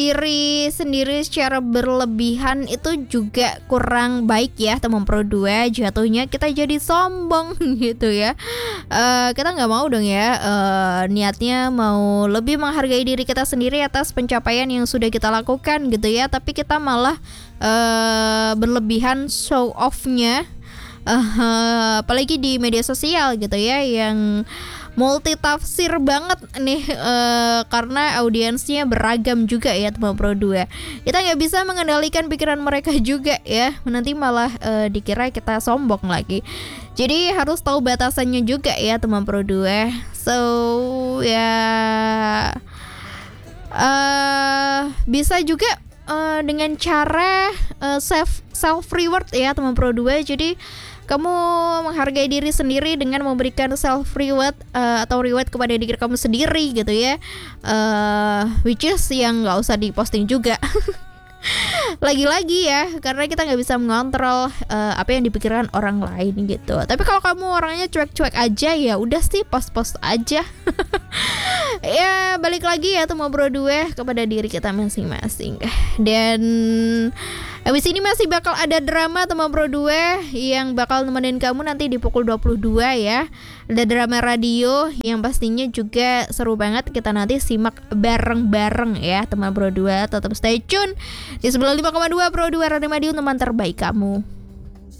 diri sendiri secara berlebihan itu juga kurang baik ya teman Pro 2. Jatuhnya kita jadi sombong gitu ya. Kita nggak mau dong ya, niatnya mau lebih menghargai diri kita sendiri atas pencapaian yang sudah kita lakukan gitu ya, tapi kita malah berlebihan show off-nya, apalagi di media sosial gitu ya, yang multi tafsir banget nih, karena audiensnya beragam juga ya teman Pro 2. Kita nggak bisa mengendalikan pikiran mereka juga ya, nanti malah dikira kita sombong lagi. Jadi harus tahu batasannya juga ya teman Pro 2. So ya, bisa juga dengan cara self reward ya teman Pro 2. Jadi kamu menghargai diri sendiri dengan memberikan self reward atau reward kepada diri kamu sendiri gitu ya, which is yang nggak usah diposting juga. Lagi-lagi ya, karena kita nggak bisa mengontrol apa yang dipikirkan orang lain gitu. Tapi kalau kamu orangnya cuek-cuek aja, ya udah sih post-post aja. Ya balik lagi ya teman Pro 2 kepada diri kita masing-masing. Dan abis ini masih bakal ada drama teman Pro 2 yang bakal nemenin kamu nanti di pukul 22 ya. Ada drama radio yang pastinya juga seru banget, kita nanti simak bareng-bareng ya teman Pro 2. Tetap stay tune di 95,2 Pro 2 Radio Madiun, teman terbaik kamu.